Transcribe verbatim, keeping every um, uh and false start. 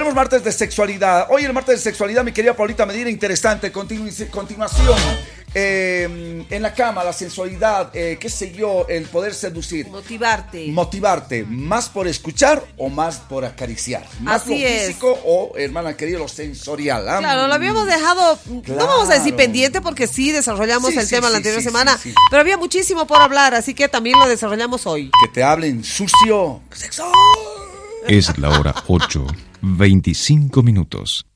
Tenemos martes de sexualidad. Hoy el martes de sexualidad, mi querida Paulita Medina, interesante. Continu- continuación. Eh, en la cama, la sensualidad, eh, qué sé yo, el poder seducir. Motivarte. Motivarte, más por escuchar o más por acariciar. Más Así lo es. físico o, hermana querida, lo sensorial. ¿Ah? Claro, lo habíamos dejado, Claro. no vamos a decir pendiente porque sí desarrollamos Sí, el sí, tema sí, la anterior sí, semana, sí, sí. pero había muchísimo por hablar, así que también lo desarrollamos hoy. Que te hablen sucio. Sexo. Es la hora ocho, veinticinco minutos.